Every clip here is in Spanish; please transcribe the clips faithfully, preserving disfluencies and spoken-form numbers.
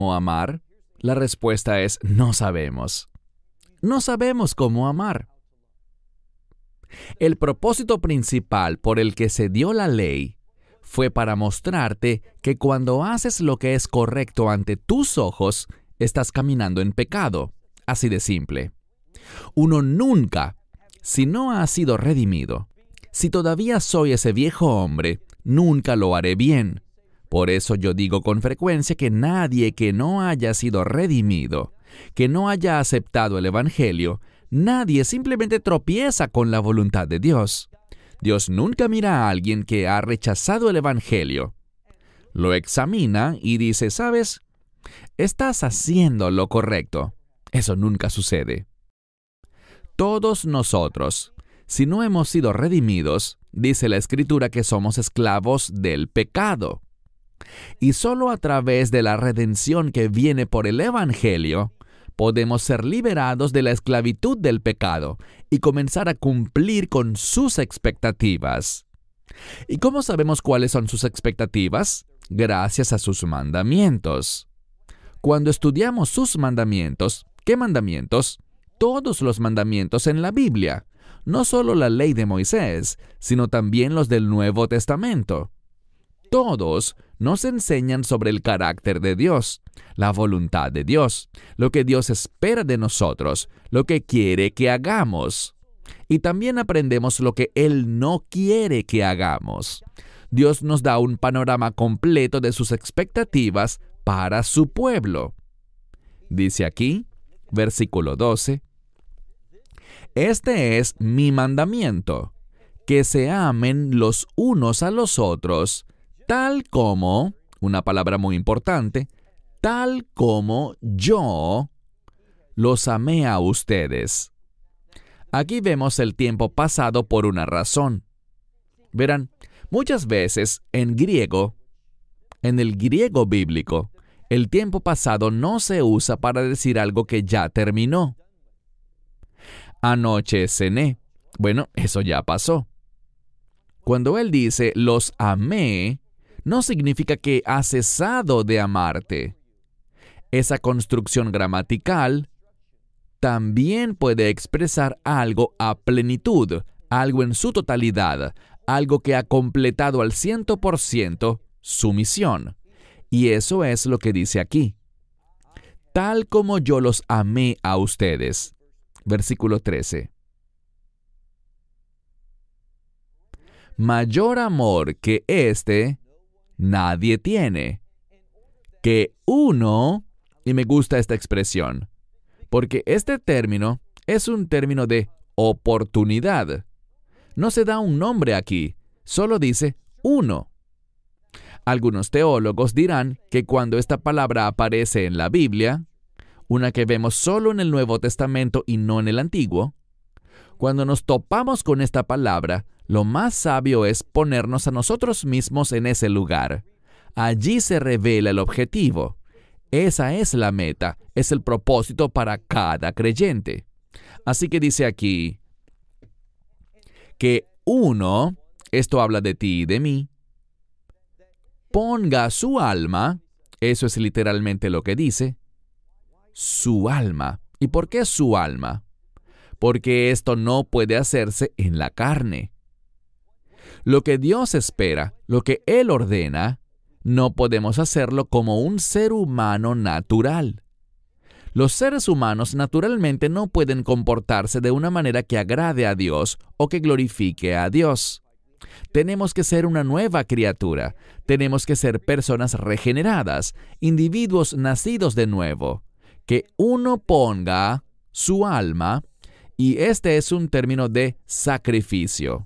o amar? La respuesta es no sabemos. No sabemos cómo amar. El propósito principal por el que se dio la ley fue para mostrarte que cuando haces lo que es correcto ante tus ojos, estás caminando en pecado. Así de simple. Uno nunca, si no ha sido redimido, si todavía soy ese viejo hombre, nunca lo haré bien. Por eso yo digo con frecuencia que nadie que no haya sido redimido, que no haya aceptado el Evangelio, nadie simplemente tropieza con la voluntad de Dios. Dios nunca mira a alguien que ha rechazado el Evangelio. Lo examina y dice, ¿sabes? Estás haciendo lo correcto. Eso nunca sucede. Todos nosotros, si no hemos sido redimidos, dice la Escritura que somos esclavos del pecado. Y solo a través de la redención que viene por el Evangelio, podemos ser liberados de la esclavitud del pecado y comenzar a cumplir con sus expectativas. ¿Y cómo sabemos cuáles son sus expectativas? Gracias a sus mandamientos. Cuando estudiamos sus mandamientos, ¿qué mandamientos? Todos los mandamientos en la Biblia, no solo la ley de Moisés, sino también los del Nuevo Testamento. Todos nos enseñan sobre el carácter de Dios, la voluntad de Dios, lo que Dios espera de nosotros, lo que quiere que hagamos. Y también aprendemos lo que Él no quiere que hagamos. Dios nos da un panorama completo de sus expectativas para su pueblo. Dice aquí, versículo doce, «Este es mi mandamiento, que se amen los unos a los otros, tal como», una palabra muy importante, «tal como yo los amé a ustedes». Aquí vemos el tiempo pasado por una razón. Verán, muchas veces en griego, en el griego bíblico, el tiempo pasado no se usa para decir algo que ya terminó. Anoche cené. Bueno, eso ya pasó. Cuando él dice los amé, no significa que ha cesado de amarte. Esa construcción gramatical también puede expresar algo a plenitud, algo en su totalidad, algo que ha completado al ciento por ciento su misión. Y eso es lo que dice aquí. Tal como yo los amé a ustedes. Versículo trece. Mayor amor que este nadie tiene, que uno, y me gusta esta expresión, porque este término es un término de oportunidad. No se da un nombre aquí, solo dice uno. Algunos teólogos dirán que cuando esta palabra aparece en la Biblia, una que vemos solo en el Nuevo Testamento y no en el Antiguo, cuando nos topamos con esta palabra, lo más sabio es ponernos a nosotros mismos en ese lugar. Allí se revela el objetivo. Esa es la meta, es el propósito para cada creyente. Así que dice aquí que uno, esto habla de ti y de mí, ponga su alma, eso es literalmente lo que dice, su alma. ¿Y por qué su alma? Porque esto no puede hacerse en la carne. Lo que Dios espera, lo que Él ordena, no podemos hacerlo como un ser humano natural. Los seres humanos naturalmente no pueden comportarse de una manera que agrade a Dios o que glorifique a Dios. Tenemos que ser una nueva criatura. Tenemos que ser personas regeneradas, individuos nacidos de nuevo. Que uno ponga su alma, y este es un término de sacrificio.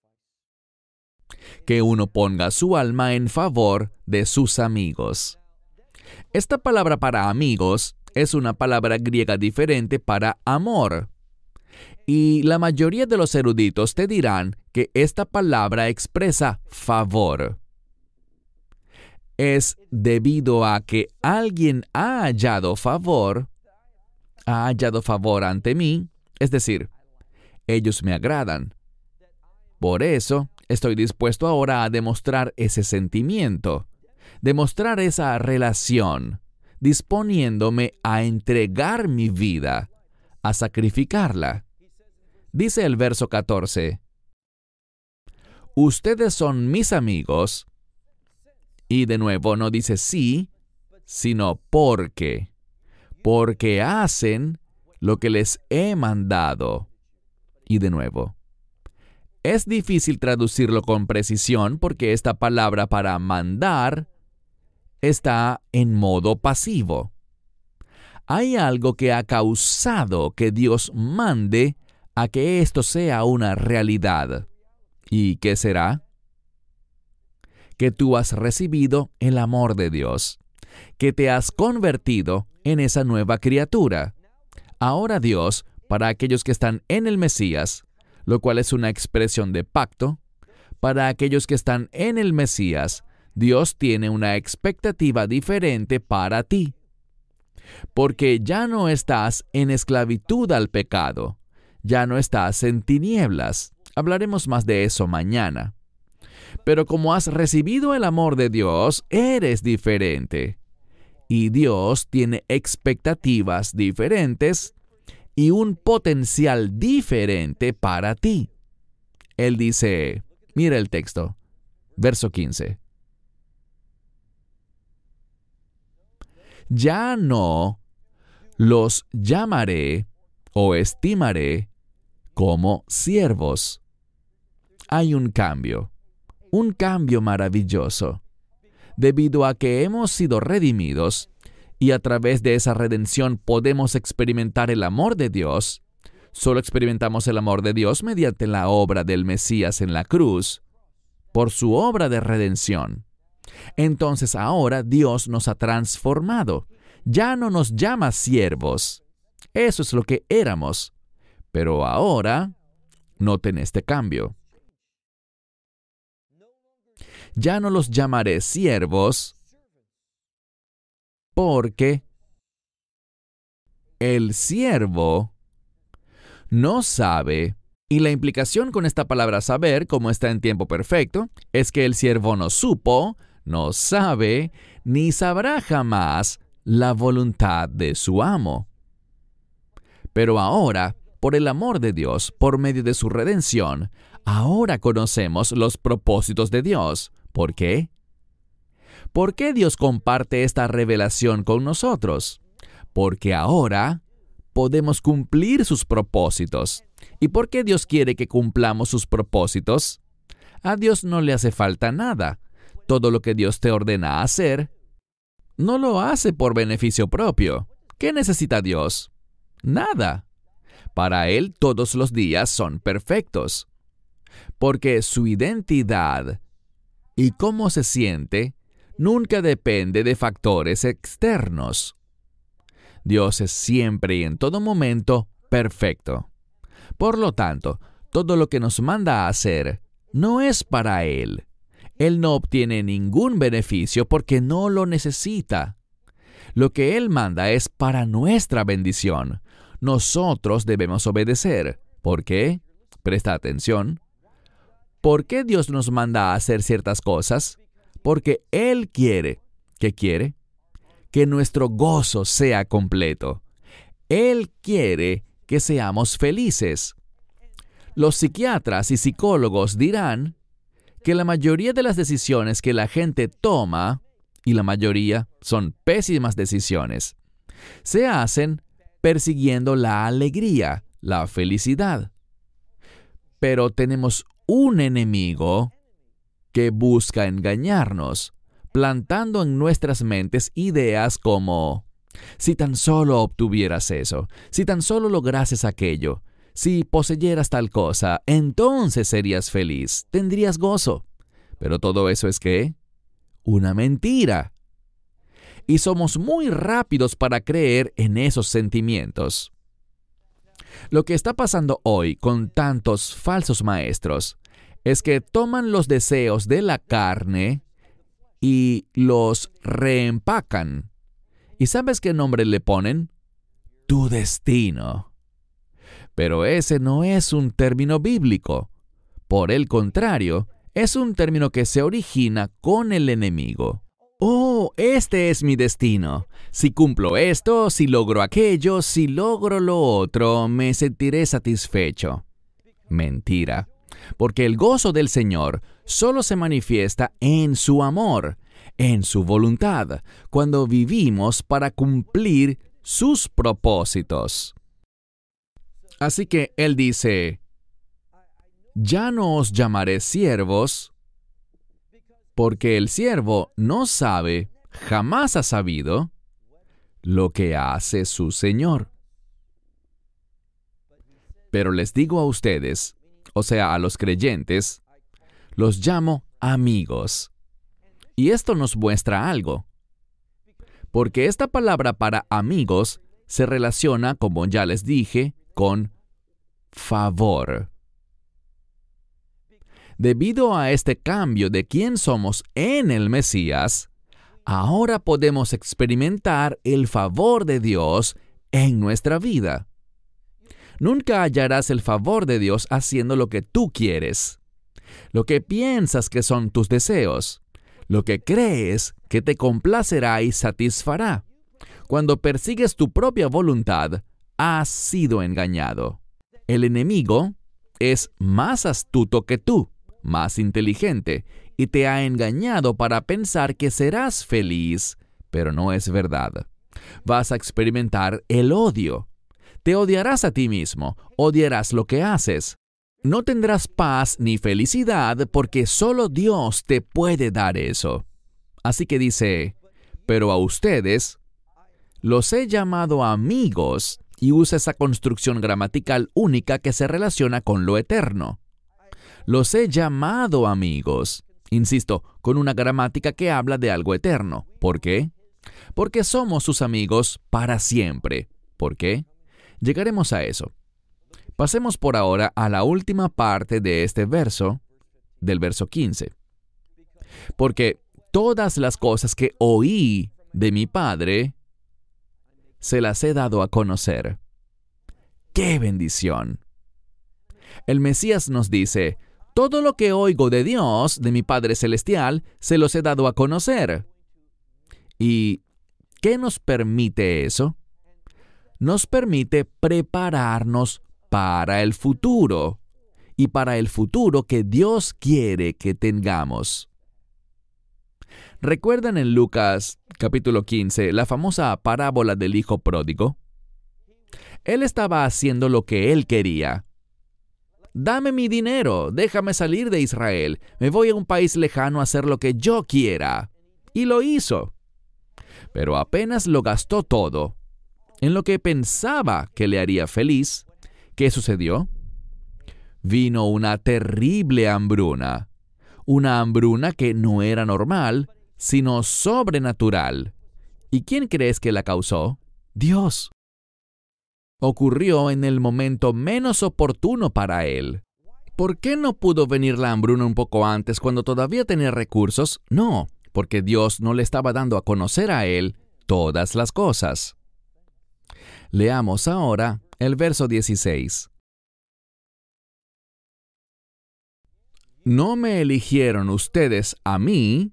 Que uno ponga su alma en favor de sus amigos. Esta palabra para amigos es una palabra griega diferente para amor. Y la mayoría de los eruditos te dirán que esta palabra expresa favor. Es debido a que alguien ha hallado favor, ha hallado favor ante mí, es decir, ellos me agradan. Por eso, estoy dispuesto ahora a demostrar ese sentimiento, demostrar esa relación, disponiéndome a entregar mi vida, a sacrificarla. Dice el verso catorce, ustedes son mis amigos, y de nuevo no dice sí, sino porque, porque hacen lo que les he mandado. Y de nuevo, es difícil traducirlo con precisión porque esta palabra para mandar está en modo pasivo. Hay algo que ha causado que Dios mande a que esto sea una realidad. ¿Y qué será? Que tú has recibido el amor de Dios, que te has convertido en esa nueva criatura. Ahora Dios, para aquellos que están en el Mesías, lo cual es una expresión de pacto, para aquellos que están en el Mesías, Dios tiene una expectativa diferente para ti. Porque ya no estás en esclavitud al pecado, ya no estás en tinieblas. Hablaremos más de eso mañana. Pero como has recibido el amor de Dios, eres diferente. Y Dios tiene expectativas diferentes y un potencial diferente para ti. Él dice, mira el texto, verso quince. Ya no los llamaré o estimaré como siervos. Hay un cambio, un cambio maravilloso. Debido a que hemos sido redimidos y a través de esa redención podemos experimentar el amor de Dios, solo experimentamos el amor de Dios mediante la obra del Mesías en la cruz, por su obra de redención. Entonces ahora Dios nos ha transformado. Ya no nos llama siervos. Eso es lo que éramos. Pero ahora, noten este cambio. Ya no los llamaré siervos porque el siervo no sabe, y la implicación con esta palabra saber, como está en tiempo perfecto, es que el siervo no supo, no sabe, ni sabrá jamás la voluntad de su amo. Pero ahora, por el amor de Dios, por medio de su redención, ahora conocemos los propósitos de Dios. ¿Por qué? ¿Por qué Dios comparte esta revelación con nosotros? Porque ahora podemos cumplir sus propósitos. ¿Y por qué Dios quiere que cumplamos sus propósitos? A Dios no le hace falta nada. Todo lo que Dios te ordena hacer, no lo hace por beneficio propio. ¿Qué necesita Dios? Nada. Para Él todos los días son perfectos. Porque su identidad y cómo se siente nunca depende de factores externos. Dios es siempre y en todo momento perfecto. Por lo tanto, todo lo que nos manda a hacer no es para Él. Él no obtiene ningún beneficio porque no lo necesita. Lo que Él manda es para nuestra bendición. Nosotros debemos obedecer. ¿Por qué? Presta atención. ¿Por qué Dios nos manda a hacer ciertas cosas? Porque Él quiere. ¿Qué quiere? Que nuestro gozo sea completo. Él quiere que seamos felices. Los psiquiatras y psicólogos dirán que la mayoría de las decisiones que la gente toma, y la mayoría son pésimas decisiones, se hacen persiguiendo la alegría, la felicidad. Pero tenemos un enemigo que busca engañarnos, plantando en nuestras mentes ideas como, si tan solo obtuvieras eso, si tan solo lograses aquello, si poseyeras tal cosa, entonces serías feliz, tendrías gozo. Pero todo eso es ¿qué? Una mentira. Y somos muy rápidos para creer en esos sentimientos. Lo que está pasando hoy con tantos falsos maestros es que toman los deseos de la carne y los reempacan. ¿Y sabes qué nombre le ponen? Tu destino. Pero ese no es un término bíblico. Por el contrario, es un término que se origina con el enemigo. Oh, este es mi destino. Si cumplo esto, si logro aquello, si logro lo otro, me sentiré satisfecho. Mentira. Porque el gozo del Señor solo se manifiesta en su amor, en su voluntad, cuando vivimos para cumplir sus propósitos. Así que Él dice, ya no os llamaré siervos, porque el siervo no sabe, jamás ha sabido, lo que hace su Señor. Pero les digo a ustedes, o sea, a los creyentes, los llamo amigos. Y esto nos muestra algo. Porque esta palabra para amigos se relaciona, como ya les dije, con favor. Debido a este cambio de quién somos en el Mesías, ahora podemos experimentar el favor de Dios en nuestra vida. Nunca hallarás el favor de Dios haciendo lo que tú quieres, lo que piensas que son tus deseos, lo que crees que te complacerá y satisfará. Cuando persigues tu propia voluntad, has sido engañado. El enemigo es más astuto que tú, más inteligente, y te ha engañado para pensar que serás feliz, pero no es verdad. Vas a experimentar el odio. Te odiarás a ti mismo, odiarás lo que haces. No tendrás paz ni felicidad porque solo Dios te puede dar eso. Así que dice, pero a ustedes los he llamado amigos, y usa esa construcción gramatical única que se relaciona con lo eterno. Los he llamado amigos, insisto, con una gramática que habla de algo eterno. ¿Por qué? Porque somos sus amigos para siempre. ¿Por qué? Llegaremos a eso. Pasemos por ahora a la última parte de este verso, del verso quince. Porque todas las cosas que oí de mi Padre, se las he dado a conocer. ¡Qué bendición! El Mesías nos dice, todo lo que oigo de Dios, de mi Padre Celestial, se los he dado a conocer. ¿Y qué nos permite eso? Nos permite prepararnos para el futuro y para el futuro que Dios quiere que tengamos. ¿Recuerdan en Lucas capítulo quince la famosa parábola del hijo pródigo? Él estaba haciendo lo que él quería. Dame mi dinero, déjame salir de Israel, me voy a un país lejano a hacer lo que yo quiera. Y lo hizo. Pero apenas lo gastó todo en lo que pensaba que le haría feliz, ¿qué sucedió? Vino una terrible hambruna. Una hambruna que no era normal, sino sobrenatural. ¿Y quién crees que la causó? Dios. Ocurrió en el momento menos oportuno para él. ¿Por qué no pudo venir la hambruna un poco antes, cuando todavía tenía recursos? No, porque Dios no le estaba dando a conocer a él todas las cosas. Leamos ahora el verso dieciséis. No me eligieron ustedes a mí,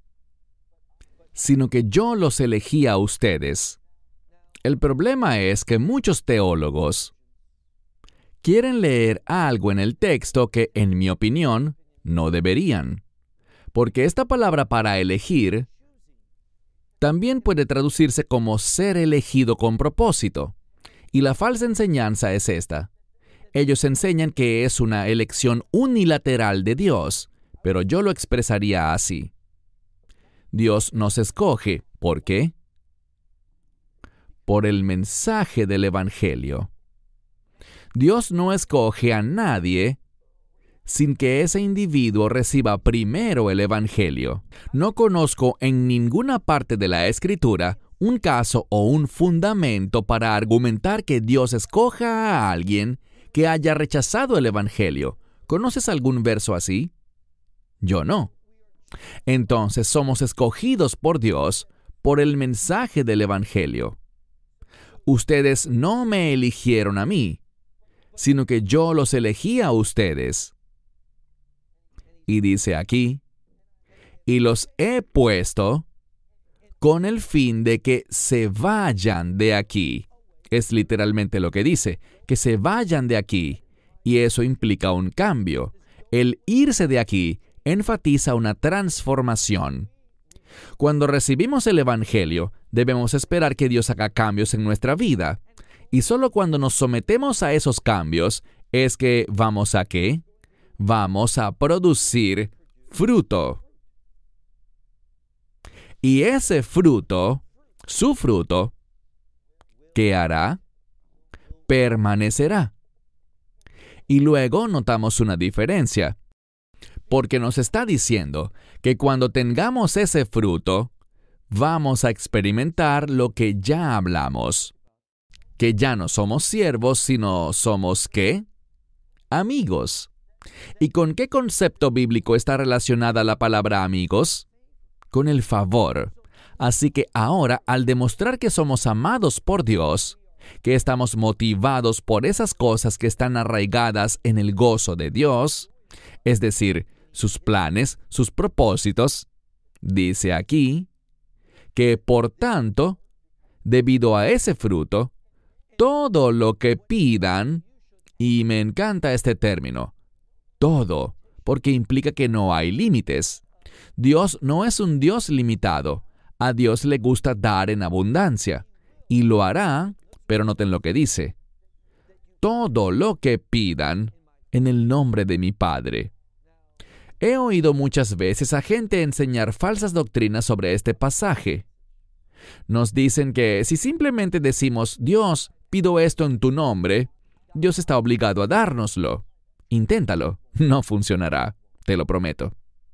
sino que yo los elegí a ustedes. El problema es que muchos teólogos quieren leer algo en el texto que, en mi opinión, no deberían. Porque esta palabra para elegir también puede traducirse como ser elegido con propósito. Y la falsa enseñanza es esta. Ellos enseñan que es una elección unilateral de Dios, pero yo lo expresaría así. Dios nos escoge. ¿Por qué? Por el mensaje del Evangelio. Dios no escoge a nadie sin que ese individuo reciba primero el Evangelio. No conozco en ninguna parte de la Escritura un caso o un fundamento para argumentar que Dios escoja a alguien que haya rechazado el Evangelio. ¿Conoces algún verso así? Yo no. Entonces somos escogidos por Dios por el mensaje del Evangelio. Ustedes no me eligieron a mí, sino que yo los elegí a ustedes. Y dice aquí, y los he puesto con el fin de que se vayan de aquí. Es literalmente lo que dice, que se vayan de aquí. Y eso implica un cambio. El irse de aquí enfatiza una transformación. Cuando recibimos el Evangelio, debemos esperar que Dios haga cambios en nuestra vida. Y solo cuando nos sometemos a esos cambios es que vamos a ¿qué? Vamos a producir fruto. Y ese fruto, su fruto, ¿qué hará? Permanecerá. Y luego notamos una diferencia, porque nos está diciendo que cuando tengamos ese fruto, vamos a experimentar lo que ya hablamos, que ya no somos siervos, sino somos ¿qué? Amigos. ¿Y con qué concepto bíblico está relacionada la palabra amigos? Con el favor. Así que ahora, al demostrar que somos amados por Dios, que estamos motivados por esas cosas que están arraigadas en el gozo de Dios, es decir, sus planes, sus propósitos, dice aquí, que por tanto, debido a ese fruto, todo lo que pidan, y me encanta este término, todo, porque implica que no hay límites. Dios no es un Dios limitado. A Dios le gusta dar en abundancia, y lo hará, pero noten lo que dice. Todo lo que pidan en el nombre de mi Padre. He oído muchas veces a gente enseñar falsas doctrinas sobre este pasaje. Nos dicen que si simplemente decimos, Dios, pido esto en tu nombre, Dios está obligado a dárnoslo. Inténtalo, no funcionará, te lo prometo.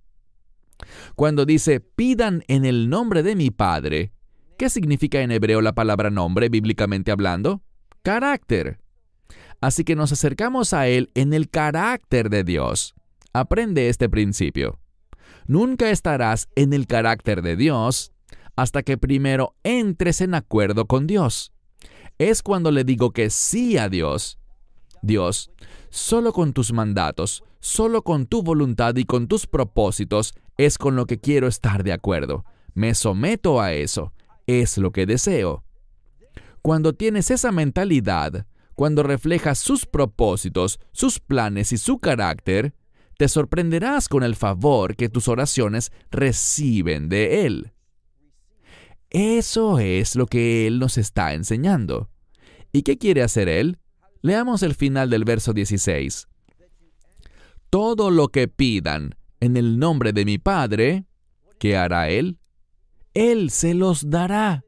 Cuando dice, pidan en el nombre de mi Padre, ¿qué significa en hebreo la palabra nombre, bíblicamente hablando? Carácter. Así que nos acercamos a Él en el carácter de Dios. Aprende este principio. Nunca estarás en el carácter de Dios hasta que primero entres en acuerdo con Dios. Es cuando le digo que sí a Dios. Dios, solo con tus mandatos, solo con tu voluntad y con tus propósitos es con lo que quiero estar de acuerdo. Me someto a eso. Es lo que deseo. Cuando tienes esa mentalidad, cuando reflejas sus propósitos, sus planes y su carácter, te sorprenderás con el favor que tus oraciones reciben de Él. Eso es lo que Él nos está enseñando. ¿Y qué quiere hacer Él? Leamos el final del verso dieciséis. Todo lo que pidan en el nombre de mi Padre, ¿qué hará Él? Él se los dará.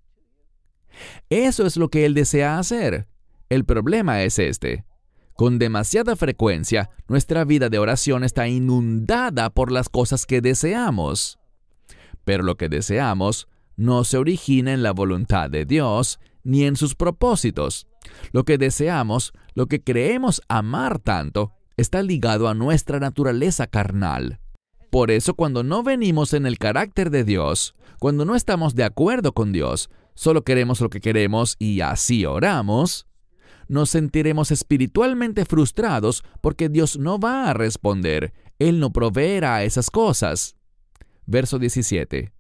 Eso es lo que Él desea hacer. El problema es este. Con demasiada frecuencia, nuestra vida de oración está inundada por las cosas que deseamos. Pero lo que deseamos no se origina en la voluntad de Dios ni en sus propósitos. Lo que deseamos, lo que creemos amar tanto, está ligado a nuestra naturaleza carnal. Por eso, cuando no venimos en el carácter de Dios, cuando no estamos de acuerdo con Dios, solo queremos lo que queremos y así oramos, nos sentiremos espiritualmente frustrados porque Dios no va a responder. Él no proveerá esas cosas. Verso diecisiete.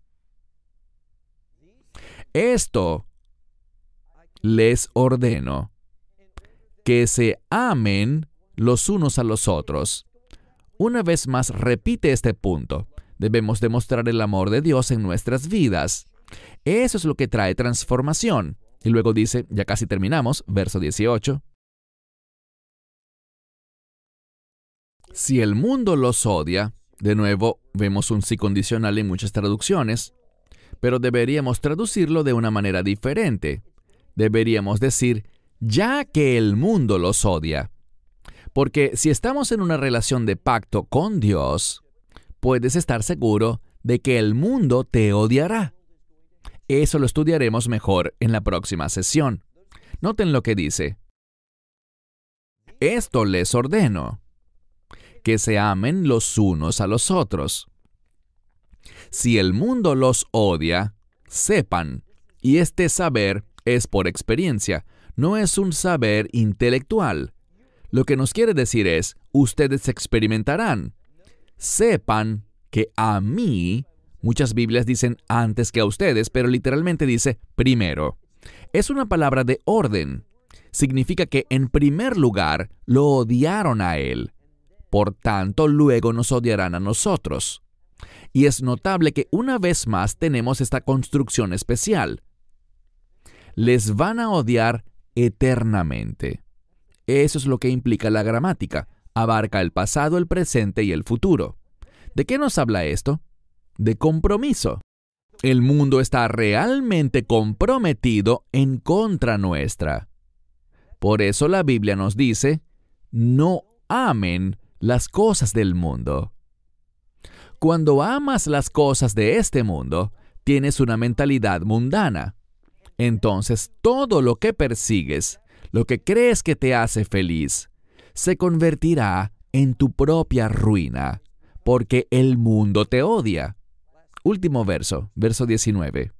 Esto les ordeno, que se amen los unos a los otros. Una vez más repite este punto. Debemos demostrar el amor de Dios en nuestras vidas. Eso es lo que trae transformación. Y luego dice, ya casi terminamos, verso dieciocho. Si el mundo los odia, de nuevo vemos un sí condicional en muchas traducciones, pero deberíamos traducirlo de una manera diferente. Deberíamos decir, ya que el mundo los odia. Porque si estamos en una relación de pacto con Dios, puedes estar seguro de que el mundo te odiará. Eso lo estudiaremos mejor en la próxima sesión. Noten lo que dice. Esto les ordeno, que se amen los unos a los otros. Si el mundo los odia, sepan, y este saber es por experiencia, no es un saber intelectual. Lo que nos quiere decir es, ustedes experimentarán. Sepan que a mí, Muchas Biblias dicen antes que a ustedes, pero literalmente dice primero. Es una palabra de orden. Significa que en primer lugar lo odiaron a él. Por tanto, luego nos odiarán a nosotros. Y es notable que una vez más tenemos esta construcción especial. Les van a odiar eternamente. Eso es lo que implica la gramática. Abarca el pasado, el presente y el futuro. ¿De qué nos habla esto? De compromiso. El mundo está realmente comprometido en contra nuestra. Por eso la Biblia nos dice, no amen las cosas del mundo. Cuando amas las cosas de este mundo, tienes una mentalidad mundana. Entonces todo lo que persigues, lo que crees que te hace feliz, se convertirá en tu propia ruina, porque el mundo te odia. Último verso, verso diecinueve.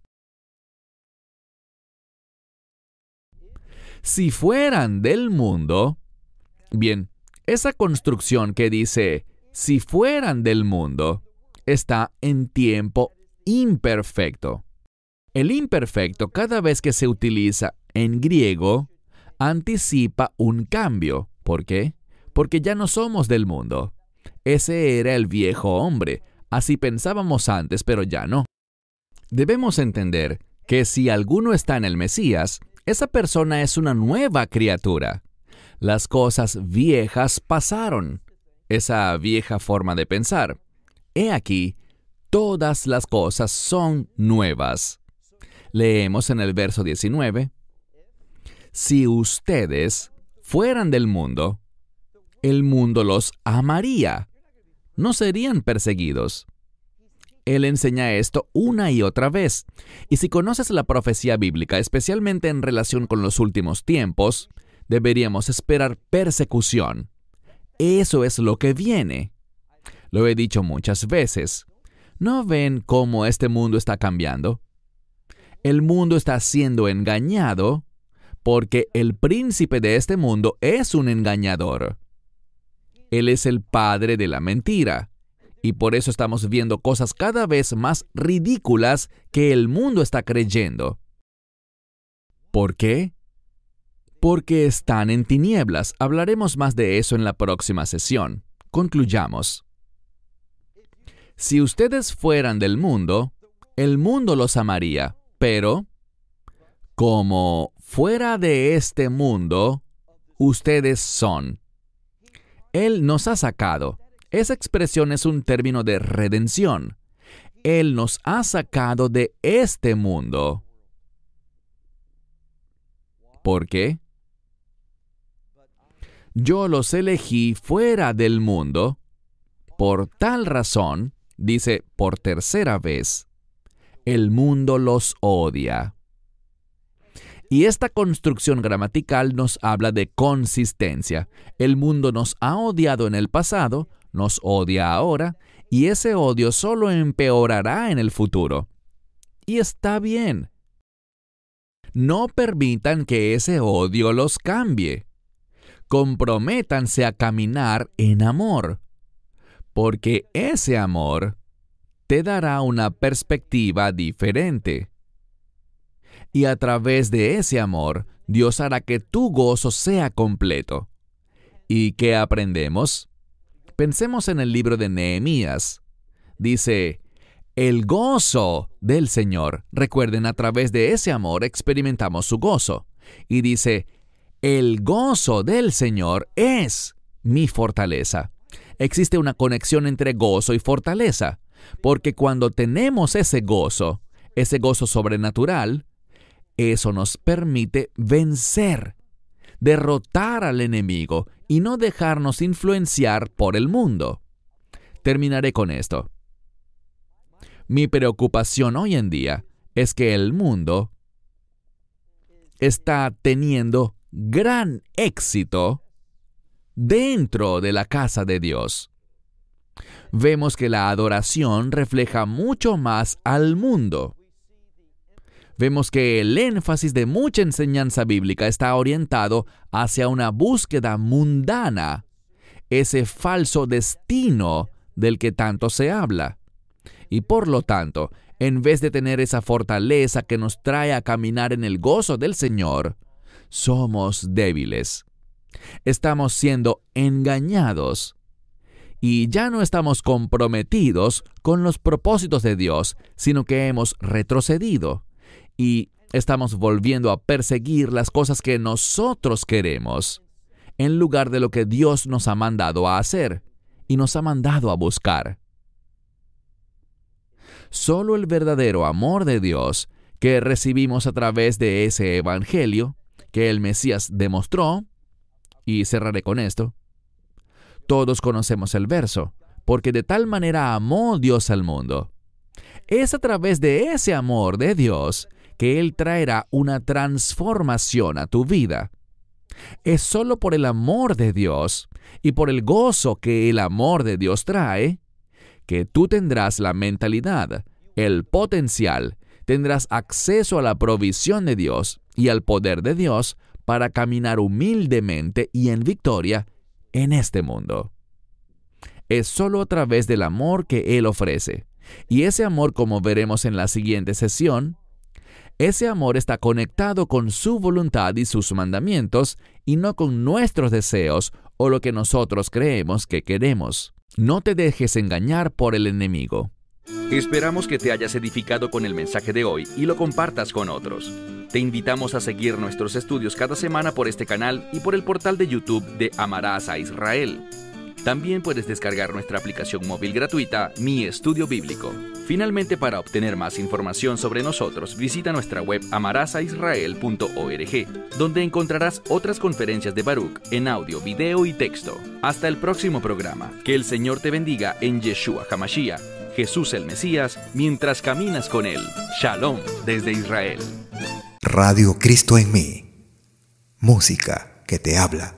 Si fueran del mundo, bien, esa construcción que dice, si fueran del mundo, está en tiempo imperfecto. El imperfecto, cada vez que se utiliza en griego, anticipa un cambio. ¿Por qué? Porque ya no somos del mundo. Ese era el viejo hombre. Así pensábamos antes, pero ya no. Debemos entender que si alguno está en el Mesías, esa persona es una nueva criatura. Las cosas viejas pasaron. Esa vieja forma de pensar. He aquí, todas las cosas son nuevas. Leemos en el verso diecinueve. Si ustedes fueran del mundo, el mundo los amaría. No serían perseguidos. Él enseña esto una y otra vez. Y si conoces la profecía bíblica, especialmente en relación con los últimos tiempos, deberíamos esperar persecución. Eso es lo que viene. Lo he dicho muchas veces. ¿No ven cómo este mundo está cambiando? El mundo está siendo engañado porque el príncipe de este mundo es un engañador. Él es el padre de la mentira. Y por eso estamos viendo cosas cada vez más ridículas que el mundo está creyendo. ¿Por qué? Porque están en tinieblas. Hablaremos más de eso en la próxima sesión. Concluyamos. Si ustedes fueran del mundo, el mundo los amaría, pero como fuera de este mundo, ustedes son. Él nos ha sacado. Esa expresión es un término de redención. Él nos ha sacado de este mundo. ¿Por qué? Yo los elegí fuera del mundo. Por tal razón, dice por tercera vez, el mundo los odia. Y esta construcción gramatical nos habla de consistencia. El mundo nos ha odiado en el pasado, nos odia ahora, y ese odio solo empeorará en el futuro. Y está bien. No permitan que ese odio los cambie. Comprométanse a caminar en amor, porque ese amor te dará una perspectiva diferente. Y a través de ese amor, Dios hará que tu gozo sea completo. ¿Y qué aprendemos? Pensemos en el libro de Nehemías. Dice, el gozo del Señor. Recuerden, a través de ese amor experimentamos su gozo. Y dice, el gozo del Señor es mi fortaleza. Existe una conexión entre gozo y fortaleza, porque cuando tenemos ese gozo, ese gozo sobrenatural, eso nos permite vencer, derrotar al enemigo y no dejarnos influenciar por el mundo. Terminaré con esto. Mi preocupación hoy en día es que el mundo está teniendo gran éxito dentro de la casa de Dios. Vemos que la adoración refleja mucho más al mundo. Vemos que el énfasis de mucha enseñanza bíblica está orientado hacia una búsqueda mundana, ese falso destino del que tanto se habla. Y por lo tanto, en vez de tener esa fortaleza que nos trae a caminar en el gozo del Señor, somos débiles. Estamos siendo engañados. Y ya no estamos comprometidos con los propósitos de Dios, sino que hemos retrocedido. Y estamos volviendo a perseguir las cosas que nosotros queremos, en lugar de lo que Dios nos ha mandado a hacer y nos ha mandado a buscar. Solo el verdadero amor de Dios que recibimos a través de ese evangelio que el Mesías demostró, y cerraré con esto. Todos conocemos el verso, porque de tal manera amó Dios al mundo. Es a través de ese amor de Dios que Él traerá una transformación a tu vida. Es solo por el amor de Dios y por el gozo que el amor de Dios trae que tú tendrás la mentalidad, el potencial, tendrás acceso a la provisión de Dios y al poder de Dios para caminar humildemente y en victoria en este mundo. Es solo a través del amor que Él ofrece. Y ese amor, como veremos en la siguiente sesión, ese amor está conectado con su voluntad y sus mandamientos y no con nuestros deseos o lo que nosotros creemos que queremos. No te dejes engañar por el enemigo. Esperamos que te hayas edificado con el mensaje de hoy y lo compartas con otros. Te invitamos a seguir nuestros estudios cada semana por este canal y por el portal de YouTube de Amarás a Israel. También puedes descargar nuestra aplicación móvil gratuita, Mi Estudio Bíblico. Finalmente, para obtener más información sobre nosotros, visita nuestra web amarás a israel punto org, donde encontrarás otras conferencias de Baruch en audio, video y texto. Hasta el próximo programa. Que el Señor te bendiga en Yeshua HaMashiach, Jesús el Mesías, mientras caminas con Él. Shalom desde Israel. Radio Cristo en mí. Música que te habla.